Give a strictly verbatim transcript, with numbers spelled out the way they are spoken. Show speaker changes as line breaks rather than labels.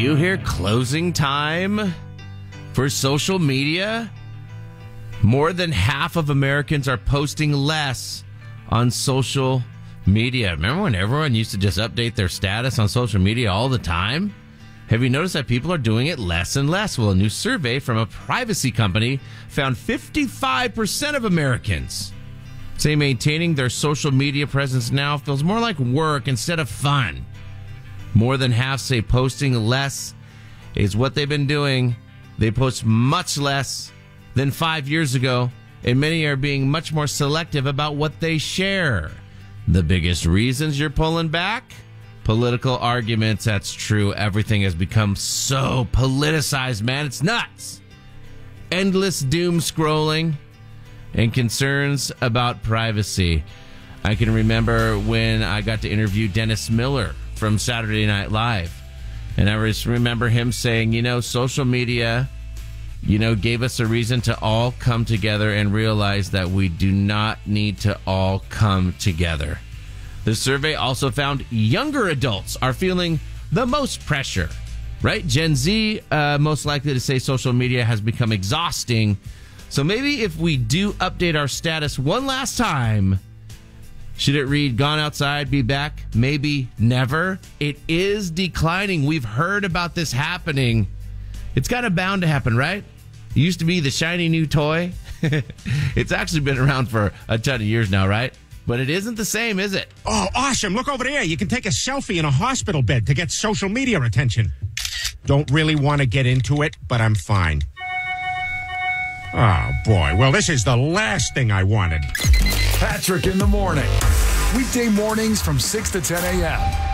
you hear closing time for social media? More than half of Americans are posting less on social media. Remember when everyone used to just update their status on social media all the time? Have you noticed that people are doing it less and less? Well, a new survey from a privacy company found fifty-five percent of Americans say maintaining their social media presence now feels more like work instead of fun. More than half say posting less is what they've been doing. They post much less than five years ago, and many are being much more selective about what they share. The biggest reasons you're pulling back? Political arguments. That's true. Everything has become so politicized, man. It's nuts. Endless doom scrolling and concerns about privacy. I can remember when I got to interview Dennis Miller from Saturday Night Live. And I just remember him saying, you know, social media, you know, gave us a reason to all come together and realize that we do not need to all come together. The survey also found younger adults are feeling the most pressure, right? Gen Z, uh, most likely to say social media has become exhausting. So maybe if we do update our status one last time, should it read gone outside, be back? Maybe never. It is declining. We've heard about this happening. It's kind of bound to happen, right? It used to be the shiny new toy. It's actually been around for a ton of years now, right? But it isn't the same, is it?
Oh, awesome. Look over there. You can take a selfie in a hospital bed to get social media attention. Don't really want to get into it, but I'm fine. Oh, boy. Well, this is the last thing I wanted.
Patrick in the morning. Weekday mornings from six to ten a.m.